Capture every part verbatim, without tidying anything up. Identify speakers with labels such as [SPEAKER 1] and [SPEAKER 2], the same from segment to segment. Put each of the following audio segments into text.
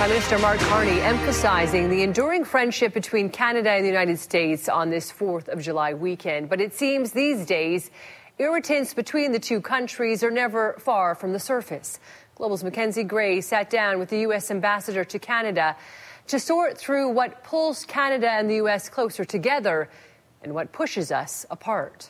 [SPEAKER 1] Prime Minister Mark Carney emphasizing the enduring friendship between Canada and the United States on this fourth of July weekend. But it seems these days, irritants between the two countries are never far from the surface. Global's Mackenzie Gray sat down with the U S ambassador to Canada to sort through what pulls Canada and the U S closer together and what pushes us apart.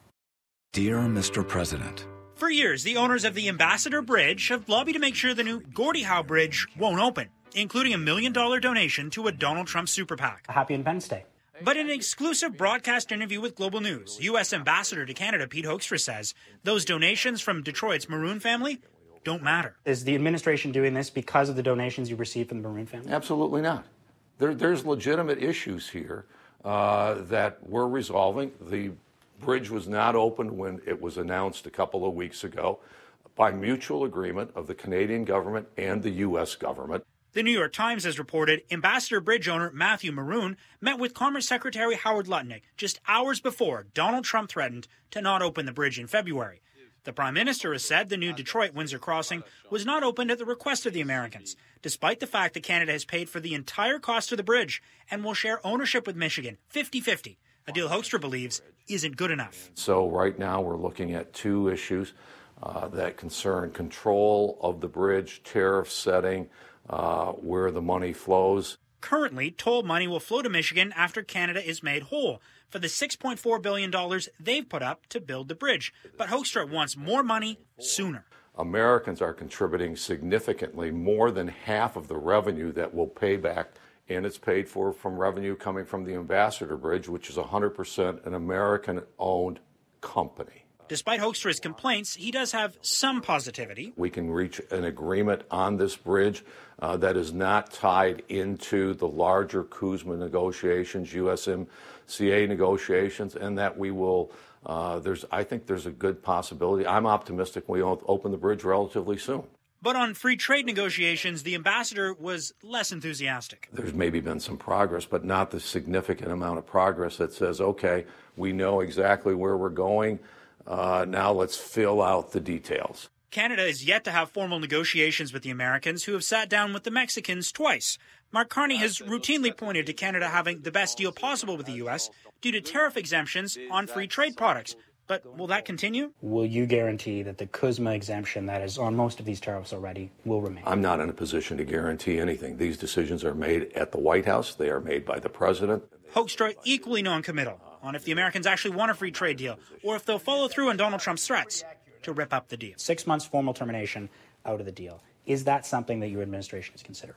[SPEAKER 2] Dear Mister President,
[SPEAKER 3] for years, the owners of the Ambassador Bridge have lobbied to make sure the new Gordie Howe Bridge won't open, including a million dollar donation to a Donald Trump super PAC.
[SPEAKER 4] Happy Independence Day.
[SPEAKER 3] But in an exclusive broadcast interview with Global News, U S Ambassador to Canada Pete Hoekstra says those donations from Detroit's Maroon family don't matter.
[SPEAKER 4] Is the administration doing this because of the donations you received from the Maroon family?
[SPEAKER 5] Absolutely not. There, there's legitimate issues here uh, that we're resolving. The bridge was not opened when it was announced a couple of weeks ago by mutual agreement of the Canadian government and the U S government.
[SPEAKER 3] The New York Times has reported Ambassador Bridge owner Matthew Maroon met with Commerce Secretary Howard Lutnick just hours before Donald Trump threatened to not open the bridge in February. The Prime Minister has said the new Detroit-Windsor crossing was not opened at the request of the Americans, despite the fact that Canada has paid for the entire cost of the bridge and will share ownership with Michigan, fifty-fifty, a deal Hoekstra believes isn't good enough.
[SPEAKER 5] So right now we're looking at two issues uh, that concern control of the bridge, tariff setting, uh, where the money flows.
[SPEAKER 3] Currently, toll money will flow to Michigan after Canada is made whole for the six point four billion dollars they've put up to build the bridge. But Hoekstra wants more money sooner.
[SPEAKER 5] Americans are contributing significantly more than half of the revenue that will pay back, and it's paid for from revenue coming from the Ambassador Bridge, which is one hundred percent an American-owned company.
[SPEAKER 3] Despite Hoekstra's complaints, he does have some positivity.
[SPEAKER 5] We can reach an agreement on this bridge uh, that is not tied into the larger CUSMA negotiations, U S M C A negotiations, and that we will, uh, there's, I think there's a good possibility. I'm optimistic we'll open the bridge relatively soon.
[SPEAKER 3] But on free trade negotiations, the ambassador was less enthusiastic.
[SPEAKER 5] There's maybe been some progress, but not the significant amount of progress that says, okay, we know exactly where we're going. Uh, now let's fill out the details.
[SPEAKER 3] Canada is yet to have formal negotiations with the Americans, who have sat down with the Mexicans twice. Mark Carney has routinely pointed to Canada having the best deal possible with the U S due to tariff exemptions on free trade products. But will that continue?
[SPEAKER 4] Will you guarantee that the CUSMA exemption that is on most of these tariffs already will remain?
[SPEAKER 5] I'm not in a position to guarantee anything. These decisions are made at the White House. They are made by the president.
[SPEAKER 3] Hoekstra equally non-committal on if the Americans actually want a free trade deal or if they'll follow through on Donald Trump's threats to rip up the deal.
[SPEAKER 4] Six months formal termination out of the deal. Is that something that your administration is considering?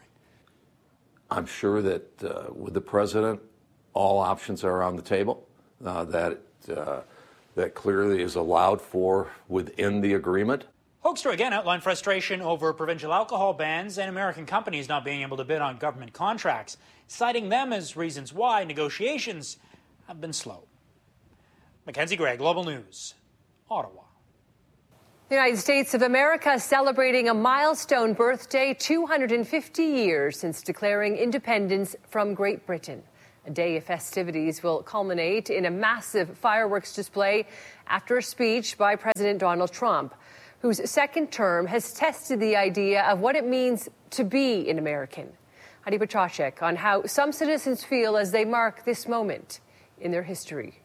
[SPEAKER 5] I'm sure that uh, with the president, all options are on the table, uh, that uh, that clearly is allowed for within the agreement.
[SPEAKER 3] Hoekstra again outlined frustration over provincial alcohol bans and American companies not being able to bid on government contracts, citing them as reasons why negotiations have been slow. Mackenzie Gray, Global News, Ottawa.
[SPEAKER 1] The United States of America celebrating a milestone birthday, two hundred fifty years since declaring independence from Great Britain. A day of festivities will culminate in a massive fireworks display after a speech by President Donald Trump, whose second term has tested the idea of what it means to be an American. Heidi Petracek on how some citizens feel as they mark this moment in their history.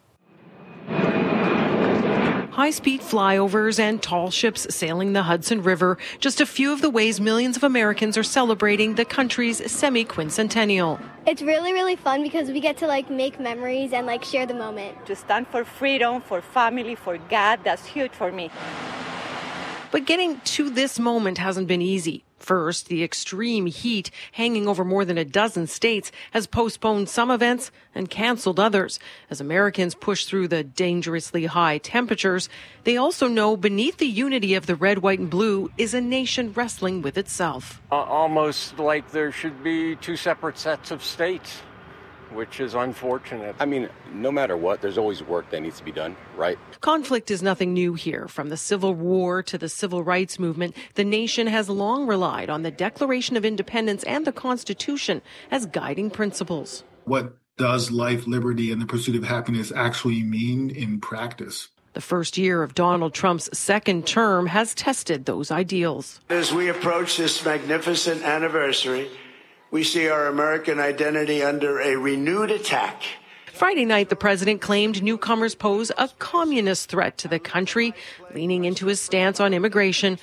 [SPEAKER 6] High-speed flyovers and tall ships sailing the Hudson River, just a few of the ways millions of Americans are celebrating the country's semi-quincentennial.
[SPEAKER 7] It's really, really fun because we get to, like, make memories and, like, share the moment.
[SPEAKER 8] To stand for freedom, for family, for God, that's huge for me.
[SPEAKER 6] But getting to this moment hasn't been easy. First, the extreme heat hanging over more than a dozen states has postponed some events and canceled others. As Americans push through the dangerously high temperatures, they also know beneath the unity of the red, white, and blue is a nation wrestling with itself.
[SPEAKER 9] Uh, almost like there should be two separate sets of states, which is unfortunate.
[SPEAKER 10] I mean, no matter what, there's always work that needs to be done, right?
[SPEAKER 6] Conflict is nothing new here. From the Civil War to the Civil Rights Movement, the nation has long relied on the Declaration of Independence and the Constitution as guiding principles.
[SPEAKER 11] What does life, liberty, and the pursuit of happiness actually mean in practice?
[SPEAKER 6] The first year of Donald Trump's second term has tested those ideals.
[SPEAKER 11] As we approach this magnificent anniversary, we see our American identity under a renewed attack.
[SPEAKER 6] Friday night, the president claimed newcomers pose a communist threat to the country, leaning into his stance on immigration,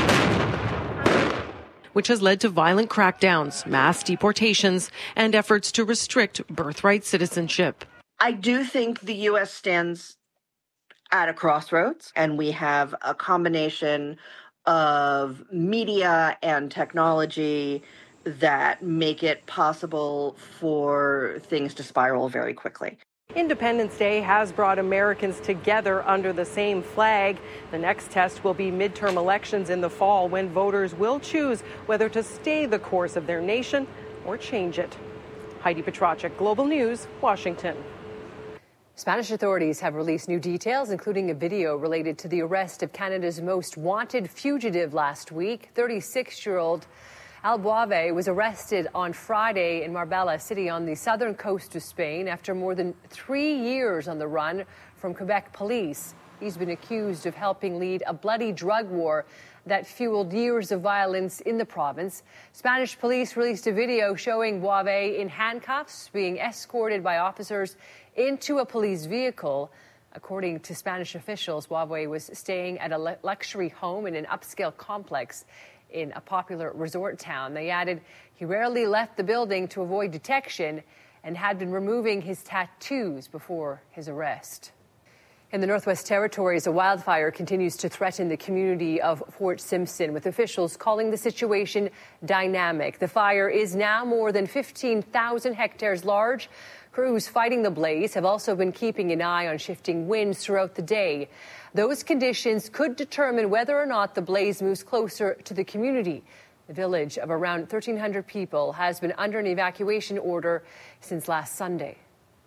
[SPEAKER 6] which has led to violent crackdowns, mass deportations, and efforts to restrict birthright citizenship.
[SPEAKER 12] I do think the U S stands at a crossroads, and we have a combination of media and technology that make it possible for things to spiral very quickly.
[SPEAKER 6] Independence Day has brought Americans together under the same flag. The next test will be midterm elections in the fall, when voters will choose whether to stay the course of their nation or change it. Heidi Petracek, Global News, Washington.
[SPEAKER 1] Spanish authorities have released new details, including a video related to the arrest of Canada's most wanted fugitive last week. thirty-six-year-old Al Boave was arrested on Friday in Marbella City on the southern coast of Spain after more than three years on the run from Quebec police. He's been accused of helping lead a bloody drug war that fueled years of violence in the province. Spanish police released a video showing Boave in handcuffs being escorted by officers into a police vehicle. According to Spanish officials, Boave was staying at a luxury home in an upscale complex in a popular resort town. They added he rarely left the building to avoid detection and had been removing his tattoos before his arrest. In the Northwest Territories, a wildfire continues to threaten the community of Fort Simpson, with officials calling the situation dynamic. The fire is now more than fifteen thousand hectares large. Crews fighting the blaze have also been keeping an eye on shifting winds throughout the day. Those conditions could determine whether or not the blaze moves closer to the community. The village of around thirteen hundred people has been under an evacuation order since last Sunday.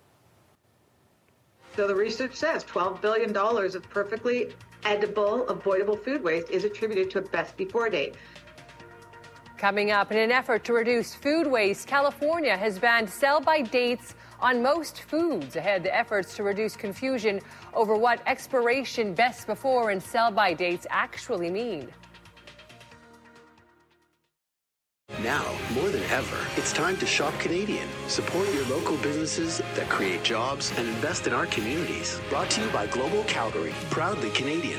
[SPEAKER 13] So the research says twelve billion dollars of perfectly edible, avoidable food waste is attributed to a best before date.
[SPEAKER 1] Coming up, in an effort to reduce food waste, California has banned sell-by dates on most foods ahead the efforts to reduce confusion over what expiration best before and sell-by dates actually mean.
[SPEAKER 14] Now, more than ever, it's time to shop Canadian. Support your local businesses that create jobs and invest in our communities. Brought to you by Global Calgary, proudly Canadian.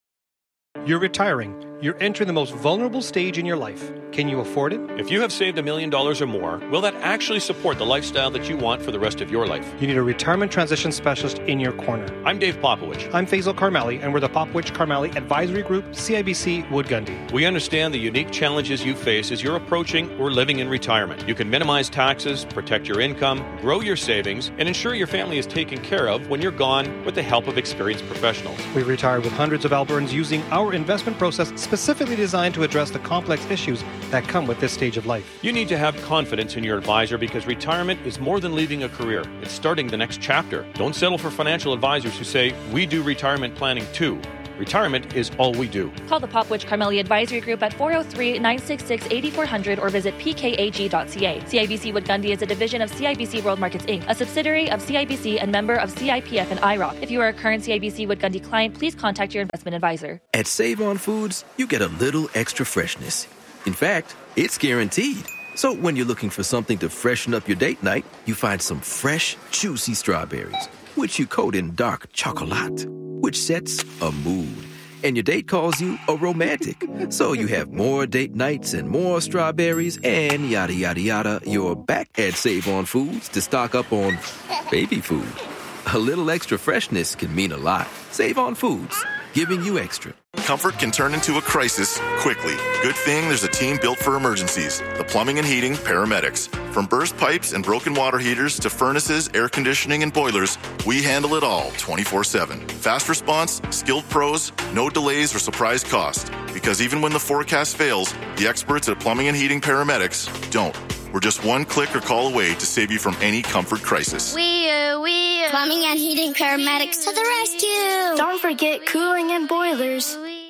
[SPEAKER 15] You're retiring. You're entering the most vulnerable stage in your life. Can you afford it?
[SPEAKER 16] If you have saved a million dollars or more, will that actually support the lifestyle that you want for the rest of your life?
[SPEAKER 15] You need a retirement transition specialist in your corner.
[SPEAKER 16] I'm Dave Popowich.
[SPEAKER 15] I'm Faisal Karmali, and we're the Popowich Karmali Advisory Group, C I B C Wood Gundy.
[SPEAKER 16] We understand the unique challenges you face as you're approaching or living in retirement. You can minimize taxes, protect your income, grow your savings, and ensure your family is taken care of when you're gone with the help of experienced professionals.
[SPEAKER 15] We've retired with hundreds of Albertans using our investment process specifically designed to address the complex issues that come with this stage of life.
[SPEAKER 16] You need to have confidence in your advisor because retirement is more than leaving a career. It's starting the next chapter. Don't settle for financial advisors who say, we do retirement planning too. Retirement is all we do.
[SPEAKER 17] Call the Popowich Karmali Advisory Group at four oh three, nine six six, eight four zero zero or visit p k a g dot c a. C I B C Wood Gundy is a division of C I B C World Markets Incorporated, a subsidiary of C I B C and member of C I P F and I R O C. If you are a current C I B C Wood Gundy client, please contact your investment advisor.
[SPEAKER 18] At Save On Foods, you get a little extra freshness. In fact, it's guaranteed. So when you're looking for something to freshen up your date night, you find some fresh, juicy strawberries, which you coat in dark chocolate, which sets a mood. And your date calls you a romantic. So you have more date nights and more strawberries and yada, yada, yada. You're back at Save On Foods to stock up on baby food. A little extra freshness can mean a lot. Save On Foods, giving you extra.
[SPEAKER 19] Comfort can turn into a crisis quickly. Good thing there's a team built for emergencies. The Plumbing and Heating Paramedics. From burst pipes and broken water heaters to furnaces, air conditioning, and boilers, we handle it all twenty-four seven. Fast response, skilled pros, no delays or surprise cost. Because even when the forecast fails, the experts at Plumbing and Heating Paramedics don't. We're just one click or call away to save you from any comfort crisis.
[SPEAKER 7] We, uh, we, uh, Plumbing and Heating Paramedics to the rescue. Don't forget cooling and boilers.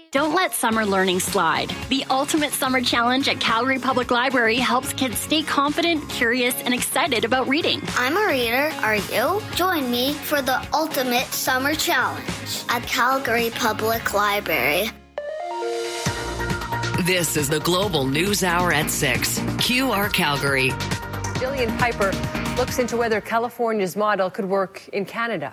[SPEAKER 20] Don't let summer learning slide. The Ultimate Summer Challenge at Calgary Public Library helps kids stay confident, curious, and excited about reading.
[SPEAKER 21] I'm a reader. Are you? Join me for the Ultimate Summer Challenge at Calgary Public Library.
[SPEAKER 22] This is the Global News Hour at six. Q R Calgary.
[SPEAKER 1] Jillian Piper looks into whether California's model could work in Canada.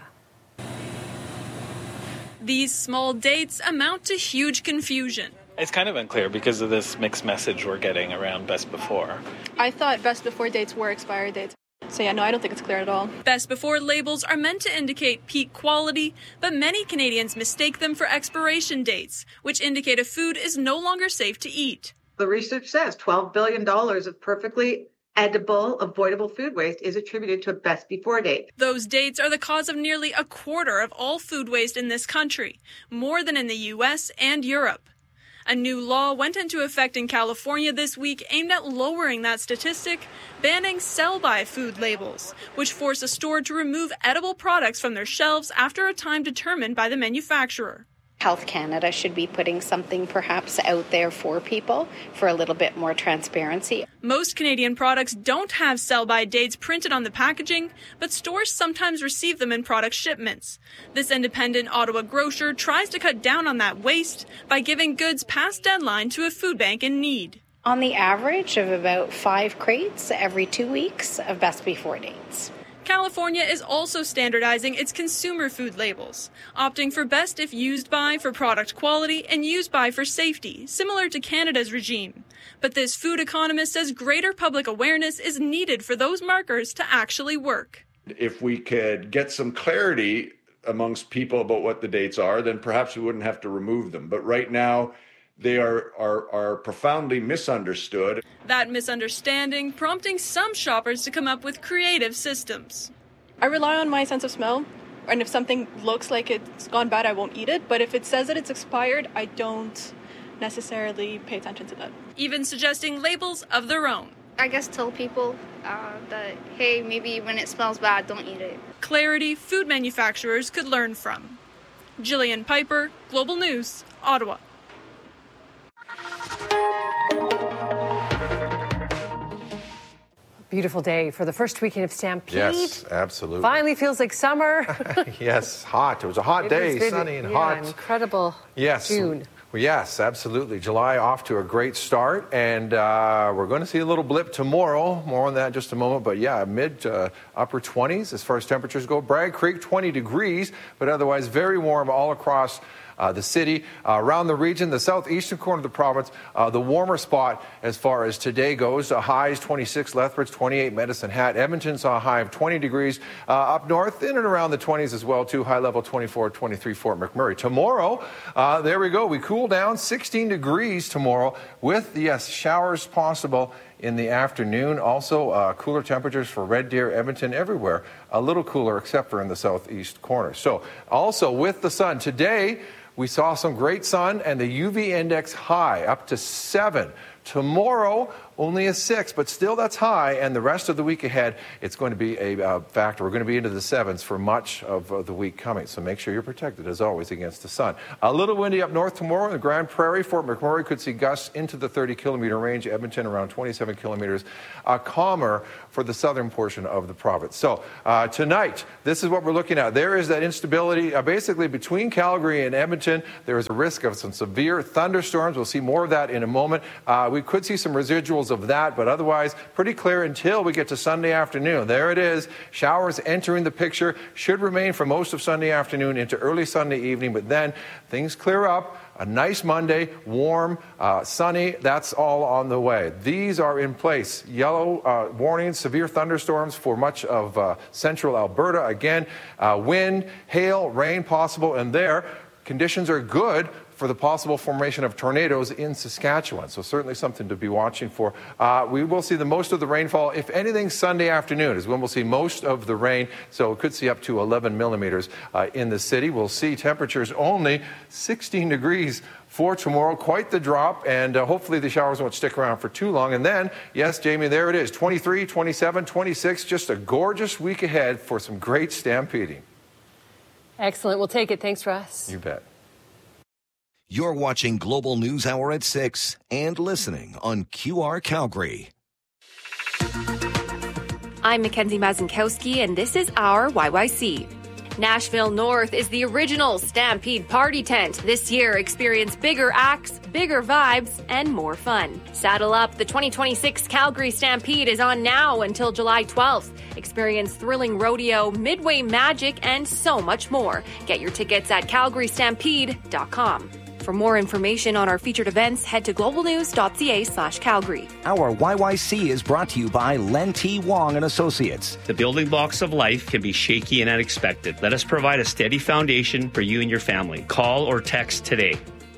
[SPEAKER 23] These small dates amount to huge confusion.
[SPEAKER 24] It's kind of unclear because of this mixed message we're getting around Best Before.
[SPEAKER 25] I thought Best Before dates were expired dates. So yeah, no, I don't think it's clear at all.
[SPEAKER 23] Best Before labels are meant to indicate peak quality, but many Canadians mistake them for expiration dates, which indicate a food is no longer safe to eat.
[SPEAKER 13] The research says twelve billion dollars of perfectly edible, avoidable food waste is attributed to a Best Before date.
[SPEAKER 23] Those dates are the cause of nearly a quarter of all food waste in this country, more than in the U S and Europe. A new law went into effect in California this week aimed at lowering that statistic, banning sell-by food labels, which force a store to remove edible products from their shelves after a time determined by the manufacturer.
[SPEAKER 26] Health Canada should be putting something perhaps out there for people for a little bit more transparency.
[SPEAKER 23] Most Canadian products don't have sell-by dates printed on the packaging, but stores sometimes receive them in product shipments. This independent Ottawa grocer tries to cut down on that waste by giving goods past deadline to a food bank in need.
[SPEAKER 26] On the average of about five crates every two weeks of Best Before dates.
[SPEAKER 23] California is also standardizing its consumer food labels, opting for best if used by for product quality and used by for safety, similar to Canada's regime. But this food economist says greater public awareness is needed for those markers to actually work.
[SPEAKER 27] If we could get some clarity amongst people about what the dates are, then perhaps we wouldn't have to remove them. But right now, they are, are, are profoundly misunderstood.
[SPEAKER 23] That misunderstanding prompting some shoppers to come up with creative systems.
[SPEAKER 25] I rely on my sense of smell, and if something looks like it's gone bad, I won't eat it. But if it says that it's expired, I don't necessarily pay attention to that.
[SPEAKER 23] Even suggesting labels of their own.
[SPEAKER 28] I guess tell people uh, that, hey, maybe when it smells bad, don't eat it.
[SPEAKER 23] Clarity food manufacturers could learn from. Jillian Piper, Global News, Ottawa.
[SPEAKER 1] Beautiful day for the first weekend of Stampede.
[SPEAKER 29] Yes, absolutely.
[SPEAKER 1] Finally feels like summer.
[SPEAKER 29] Yes, hot. It was a hot
[SPEAKER 1] it
[SPEAKER 29] day,
[SPEAKER 1] been,
[SPEAKER 29] sunny and
[SPEAKER 1] yeah,
[SPEAKER 29] hot.
[SPEAKER 1] Incredible
[SPEAKER 29] yes.
[SPEAKER 1] June.
[SPEAKER 29] Well, yes, absolutely. July off to a great start, and uh, we're going to see a little blip tomorrow. More on that in just a moment. But yeah, mid uh, upper twenties as far as temperatures go. Bragg Creek, twenty degrees, but otherwise very warm all across Uh, the city, uh, around the region, the southeastern corner of the province, uh, the warmer spot as far as today goes. Uh, highs twenty-six, Lethbridge twenty-eight, Medicine Hat. Edmonton saw a high of twenty degrees. Uh, up north, in and around the twenties as well, too. High level twenty-four, twenty-three, Fort McMurray. Tomorrow, uh, there we go. We cool down sixteen degrees tomorrow with, yes, showers possible in the afternoon. Also, uh, cooler temperatures for Red Deer, Edmonton, everywhere. A little cooler except for in the southeast corner. So, also with the sun today, we saw some great sun and the U V index high up to seven. Tomorrow, only a six, but still that's high. And the rest of the week ahead, it's going to be a uh, factor. We're going to be into the sevens for much of uh, the week coming. So make sure you're protected, as always, against the sun. A little windy up north tomorrow in the Grand Prairie. Fort McMurray could see gusts into the thirty kilometer range. Edmonton around twenty-seven kilometers. Uh, calmer for the southern portion of the province. So uh, tonight, this is what we're looking at. There is that instability uh, basically between Calgary and Edmonton. There is a risk of some severe thunderstorms. We'll see more of that in a moment. Uh, we could see some residuals of that, but otherwise pretty clear until we get to Sunday afternoon. There it is. Showers entering the picture. Should remain for most of Sunday afternoon into early Sunday evening, but then things clear up. A nice Monday, warm, uh, sunny, that's all on the way. These are in place. Yellow uh, warnings, severe thunderstorms for much of uh, central Alberta. Again, uh, wind, hail, rain possible, and there conditions are good for the possible formation of tornadoes in Saskatchewan. So certainly something to be watching for. Uh, we will see the most of the rainfall, if anything, Sunday afternoon is when we'll see most of the rain. So we could see up to eleven millimeters uh, in the city. We'll see temperatures only sixteen degrees for tomorrow. Quite the drop, and uh, hopefully the showers won't stick around for too long. And then, yes, Jamie, there it is, twenty-three, twenty-seven, twenty-six. Just a gorgeous week ahead for some great stampeding.
[SPEAKER 1] Excellent. We'll take it. Thanks, Russ.
[SPEAKER 29] You bet.
[SPEAKER 2] You're watching Global News Hour at six and listening on Q R Calgary.
[SPEAKER 3] I'm Mackenzie Mazinkowski, and this is our Y Y C. Nashville North is the original Stampede party tent. This year, experience bigger acts, bigger vibes, and more fun. Saddle up. The twenty twenty-six Calgary Stampede is on now until July twelfth. Experience thrilling rodeo, midway magic, and so much more. Get your tickets at calgary stampede dot com. For more information on our featured events, head to globalnews.ca slash Calgary.
[SPEAKER 4] Our Y Y C is brought to you by Len T. Wong and Associates.
[SPEAKER 5] The building blocks of life can be shaky and unexpected. Let us provide a steady foundation for you and your family. Call or text today.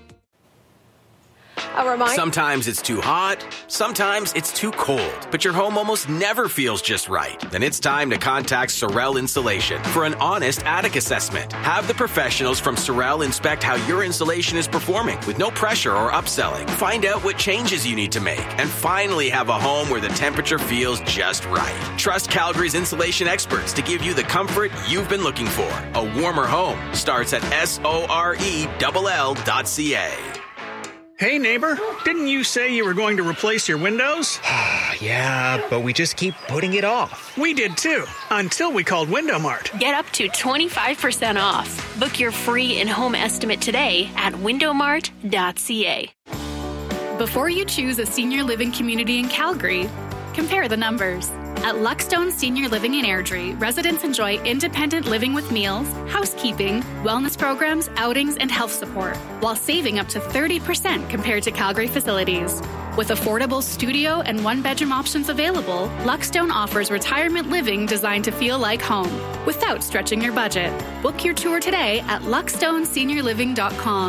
[SPEAKER 3] A reminder.
[SPEAKER 18] Sometimes it's too hot, sometimes it's too cold, but your home almost never feels just right. Then it's time to contact Sorel Insulation for an honest attic assessment. Have the professionals from Sorel inspect how your insulation is performing with no pressure or upselling. Find out what changes you need to make and finally have a home where the temperature feels just right. Trust Calgary's insulation experts to give you the comfort you've been looking for. A warmer home starts at S O R E L L dot C A.
[SPEAKER 8] Hey, neighbor, didn't you say you were going to replace your windows?
[SPEAKER 9] Yeah, but we just keep putting it off.
[SPEAKER 8] We did too, until we called Window Mart.
[SPEAKER 20] Get up to twenty-five percent off. Book your free in-home estimate today at window mart dot C A.
[SPEAKER 10] Before you choose a senior living community in Calgary, compare the numbers. At Luckstone Senior Living in Airdrie, residents enjoy independent living with meals, housekeeping, wellness programs, outings, and health support, while saving up to thirty percent compared to Calgary facilities. With affordable studio and one-bedroom options available, Luckstone offers retirement living designed to feel like home, without stretching your budget. Book your tour today at luckstone senior living dot com.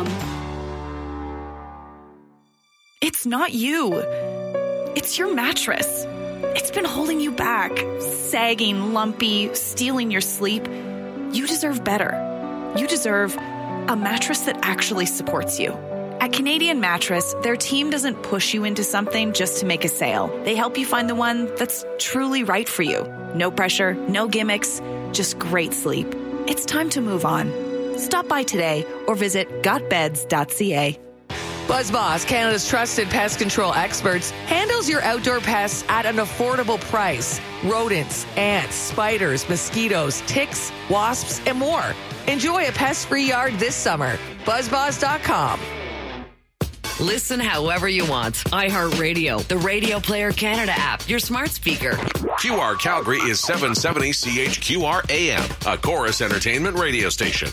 [SPEAKER 11] It's not you. It's your mattress. It's been holding you back, sagging, lumpy, stealing your sleep. You deserve better. You deserve a mattress that actually supports you. At Canadian Mattress, their team doesn't push you into something just to make a sale. They help you find the one that's truly right for you. No pressure, no gimmicks, just great sleep. It's time to move on. Stop by today or visit got beds dot C A.
[SPEAKER 22] BuzzBoss, Canada's trusted pest control experts, handles your outdoor pests at an affordable price. Rodents, ants, spiders, mosquitoes, ticks, wasps, and more. Enjoy a pest-free yard this summer. buzz boss dot com. Listen however you want. iHeartRadio, the Radio Player Canada app, your smart speaker.
[SPEAKER 12] Q R Calgary is seven seventy C H Q R A M, a Chorus Entertainment radio station.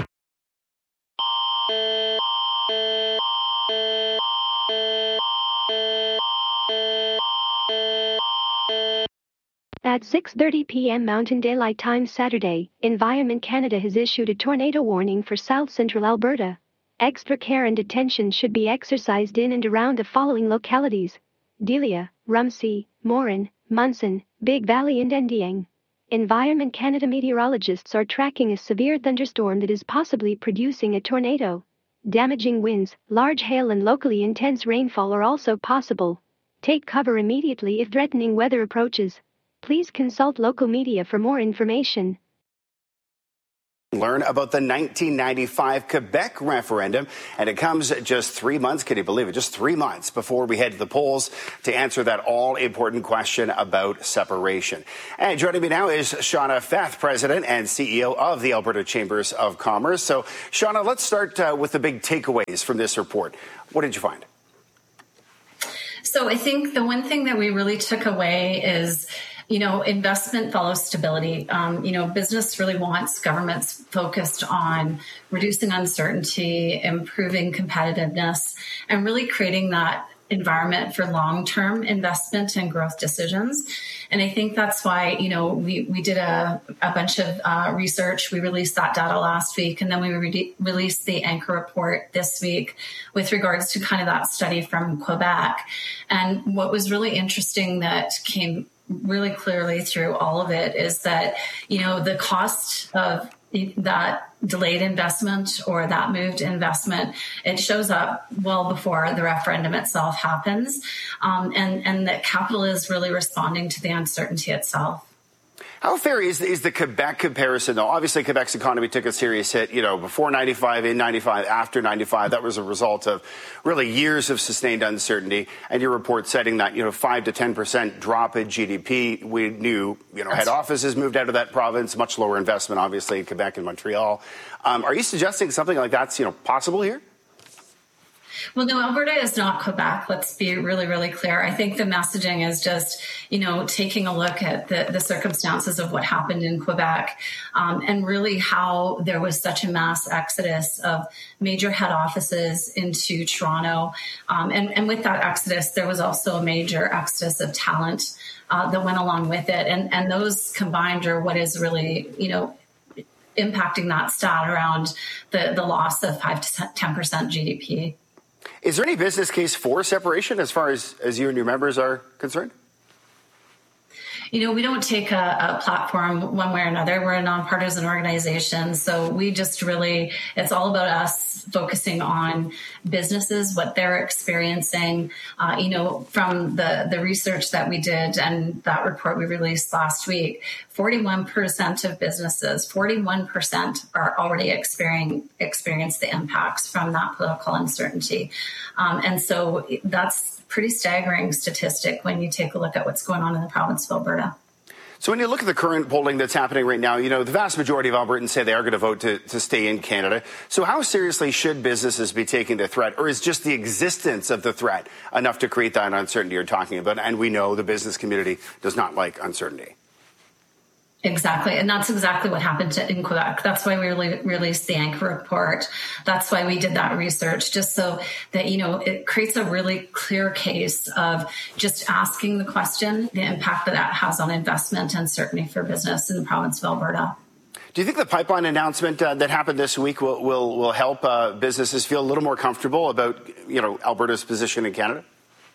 [SPEAKER 30] At six thirty p.m. Mountain Daylight Time Saturday, Environment Canada has issued a tornado warning for South Central Alberta. Extra care and attention should be exercised in and around the following localities: Delia, Rumsey, Morin, Munson, Big Valley and Endiang. Environment Canada meteorologists are tracking a severe thunderstorm that is possibly producing a tornado. Damaging winds, large hail and locally intense rainfall are also possible. Take cover immediately if threatening weather approaches. Please consult local media for more information.
[SPEAKER 31] Learn about the nineteen ninety-five Quebec referendum, and it comes just three months, can you believe it, just three months before we head to the polls to answer that all-important question about separation. And joining me now is Shauna Feth, President and C E O of the Alberta Chambers of Commerce. So, Shauna, let's start uh, with the big takeaways from this report. What did you find?
[SPEAKER 32] So I think the one thing that we really took away is, you know, investment follows stability. Um, you know, business really wants governments focused on reducing uncertainty, improving competitiveness, and really creating that environment for long-term investment and growth decisions. And I think that's why, you know, we, we did a, a bunch of uh, research. We released that data last week, and then we re- released the Anchor report this week with regards to kind of that study from Quebec. And what was really interesting that came really clearly through all of it is that, you know, the cost of that delayed investment or that moved investment, it shows up well before the referendum itself happens. Um, and, and that capital is really responding to the uncertainty itself.
[SPEAKER 31] How fair is, is the Quebec comparison, though? Obviously, Quebec's economy took a serious hit, you know, before ninety-five, in ninety-five, after ninety-five. That was a result of really years of sustained uncertainty. And your report citing that, you know, five to ten percent drop in G D P. We knew, you know, head offices moved out of that province, much lower investment, obviously, in Quebec and Montreal. Um, are you suggesting something like that's, you know, possible here?
[SPEAKER 32] Well, no, Alberta is not Quebec. Let's be really, really clear. I think the messaging is just, you know, taking a look at the, the circumstances of what happened in Quebec um, and really how there was such a mass exodus of major head offices into Toronto. Um, and, and with that exodus, there was also a major exodus of talent uh, that went along with it. And, and those combined are what is really, you know, impacting that stat around the, the loss of five to ten percent G D P.
[SPEAKER 31] Is there any business case for separation as far as, as you and your members are concerned?
[SPEAKER 32] You know, we don't take a, a platform one way or another. We're a nonpartisan organization. So we just really, it's all about us focusing on businesses, what they're experiencing. Uh, you know, from the, the research that we did and that report we released last week, forty-one percent of businesses, forty-one percent are already experiencing experience the impacts from that political uncertainty. Um, and so that's pretty staggering statistic when you take a look at what's going on in the province of Alberta.
[SPEAKER 31] So when you look at the current polling that's happening right now, you know, the vast majority of Albertans say they are going to vote to, to stay in Canada. So how seriously should businesses be taking the threat, or is just the existence of the threat enough to create that uncertainty you're talking about? And we know the business community does not like uncertainty.
[SPEAKER 32] Exactly. And that's exactly what happened to, in Quebec. That's why we really released the Anchor report. That's why we did that research, just so that, you know, it creates a really clear case of just asking the question, the impact that that has on investment and certainty for business in the province of Alberta.
[SPEAKER 31] Do you think the pipeline announcement uh, that happened this week will will, will help uh, businesses feel a little more comfortable about, you know, Alberta's position in Canada?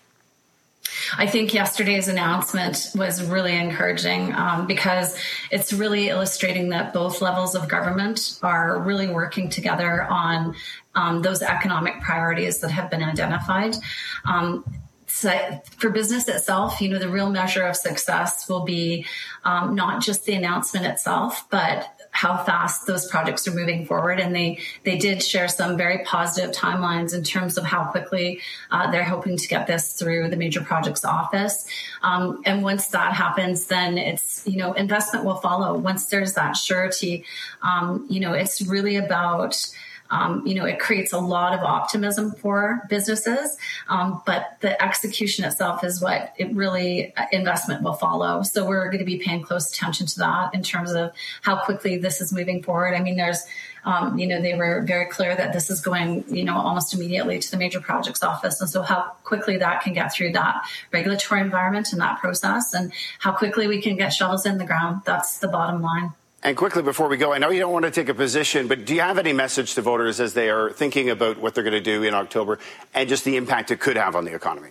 [SPEAKER 32] I think yesterday's announcement was really encouraging um, because it's really illustrating that both levels of government are really working together on um, those economic priorities that have been identified. Um, So for business itself, you know, the real measure of success will be um, not just the announcement itself, but how fast those projects are moving forward. And they, they did share some very positive timelines in terms of how quickly uh, they're hoping to get this through the Major Projects Office. Um, and once that happens, then it's, you know, investment will follow. Once there's that surety, um, you know, it's really about Um, you know, it creates a lot of optimism for businesses, um, but the execution itself is what it really uh, investment will follow. So we're going to be paying close attention to that in terms of how quickly this is moving forward. I mean, there's, um, you know, they were very clear that this is going, you know, almost immediately to the Major Projects Office. And so how quickly that can get through that regulatory environment and that process, and how quickly we can get shovels in the ground. That's the bottom line.
[SPEAKER 31] And quickly before we go, I know you don't want to take a position, but do you have any message to voters as they are thinking about what they're going to do in October and just the impact it could have on the economy?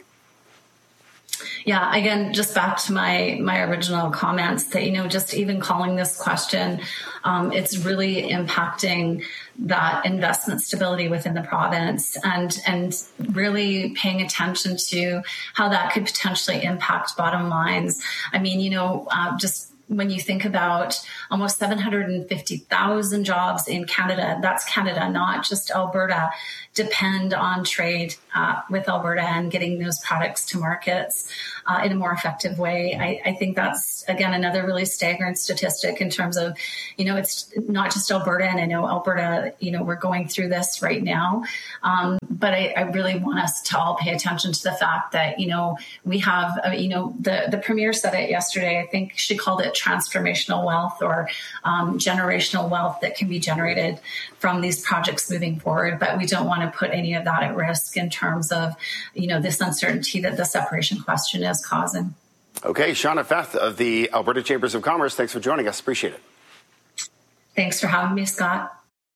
[SPEAKER 32] Yeah, again, just back to my my original comments that, you know, just even calling this question, um, it's really impacting that investment stability within the province, and and really paying attention to how that could potentially impact bottom lines. I mean, you know, uh, just when you think about almost seven hundred fifty thousand jobs in Canada, that's Canada, not just Alberta, depend on trade uh, with Alberta and getting those products to markets uh, in a more effective way. I, I think that's, again, another really staggering statistic in terms of, you know, it's not just Alberta. And I know Alberta, you know, we're going through this right now. Um, but I, I really want us to all pay attention to the fact that, you know, we have, uh, you know, the, the Premier said it yesterday. I think she called it transformational wealth or um, generational wealth that can be generated from these projects moving forward. But we don't want to put any of that at risk in terms of, you know, this uncertainty that the separation question is causing.
[SPEAKER 31] Okay, Shauna Feth of the Alberta Chambers of Commerce, thanks for joining us. Appreciate it.
[SPEAKER 32] Thanks for having me, Scott.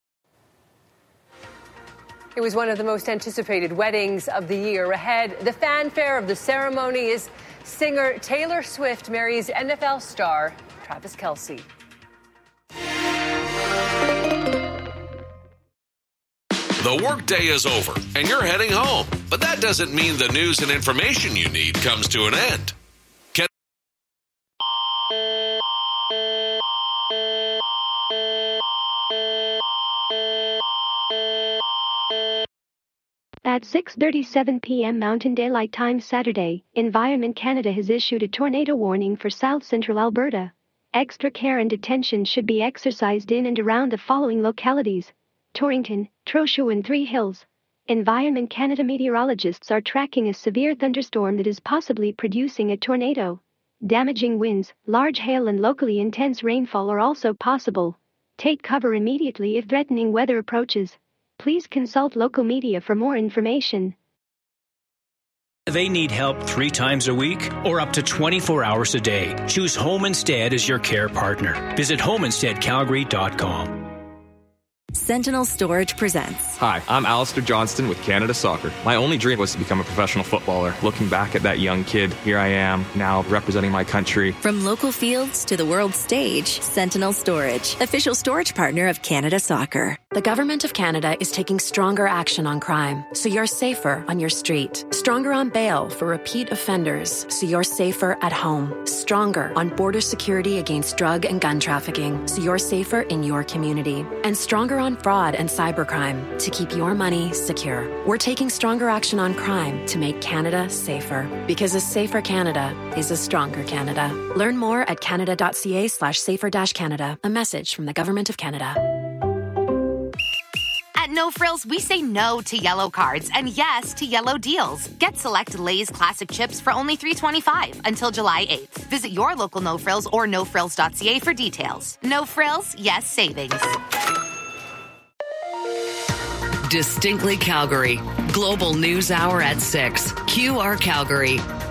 [SPEAKER 1] It was one of the most anticipated weddings of the year. Ahead, the fanfare of the ceremony is singer Taylor Swift marries N F L star Travis Kelce.
[SPEAKER 12] The workday is over and you're heading home, but that doesn't mean the news and information you need comes to an end. Can-
[SPEAKER 30] At six thirty-seven p.m. Mountain Daylight Time Saturday, Environment Canada has issued a tornado warning for south central Alberta. Extra care and attention should be exercised in and around the following localities: Torrington, Trochu and Three Hills. Environment Canada meteorologists are tracking a severe thunderstorm that is possibly producing a tornado. Damaging winds, large hail and locally intense rainfall are also possible. Take cover immediately if threatening weather approaches. Please consult local media for more information.
[SPEAKER 6] They need help three times a week or up to twenty-four hours a day. Choose Home Instead as your care partner. Visit home instead calgary dot com.
[SPEAKER 7] Sentinel Storage presents.
[SPEAKER 13] Hi, I'm Alistair Johnston with Canada Soccer. My only dream was to become a professional footballer. Looking back at that young kid, here I am, now representing my country.
[SPEAKER 7] From local fields to the world stage, Sentinel Storage, official storage partner of Canada Soccer.
[SPEAKER 14] The Government of Canada is taking stronger action on crime, so you're safer on your street. Stronger on bail for repeat offenders, so you're safer at home. Stronger on border security against drug and gun trafficking, so you're safer in your community. And stronger on fraud and cybercrime to keep your money secure. We're taking stronger action on crime to make Canada safer. Because a safer Canada is a stronger Canada. Learn more at canada.ca slash safer dash Canada. A message from the Government of Canada.
[SPEAKER 15] At No Frills, we say no to yellow cards and yes to yellow deals. Get select Lay's classic chips for only three dollars and twenty-five cents until July eighth. Visit your local No Frills or no frills dot c a for details. No Frills, yes savings.
[SPEAKER 16] Distinctly Calgary. Global News Hour at six. Q R Calgary.